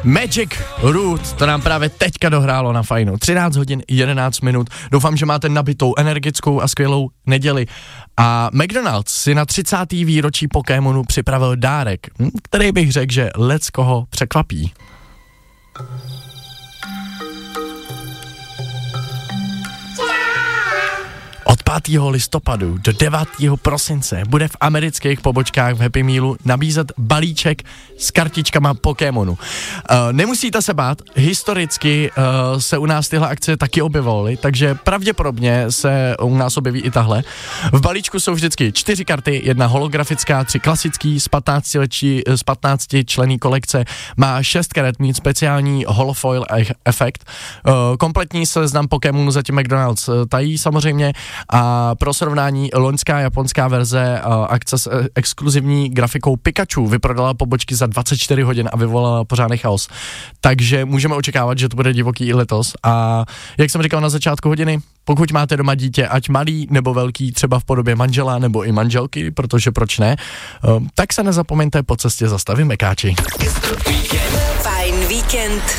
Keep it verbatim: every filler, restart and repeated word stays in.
Magic Root, to nám právě teďka dohrálo na Fajnu. třináct hodin jedenáct minut. Doufám, že máte nabitou, energickou a skvělou neděli. A McDonald's si na třicátém výročí Pokémonu připravil dárek, který bych řekl, že leckoho překvapí. Od pátého listopadu do devátého prosince bude v amerických pobočkách v Happy Mealu nabízet balíček s kartičkama Pokémonu. Uh, nemusíte se bát, historicky uh, se u nás tyhle akce taky objevovaly, takže pravděpodobně se u nás objeví i tahle. V balíčku jsou vždycky čtyři karty, jedna holografická, tři klasický, z patnácti, lečí, z patnácti členný kolekce, má šest karet, mít speciální holofoil efekt. Uh, kompletní seznam Pokémonů zatím McDonald's tají samozřejmě. A pro srovnání loňská japonská verze uh, akce s uh, exkluzivní grafikou Pikachu vyprodala pobočky za dvacet čtyři hodin a vyvolala pořádný chaos. Takže můžeme očekávat, že to bude divoký i letos. A jak jsem říkal na začátku hodiny, pokud máte doma dítě, ať malý nebo velký, třeba v podobě manžela nebo i manželky, protože proč ne, uh, tak se nezapomeňte po cestě zastavit Mekáči. Fajn víkend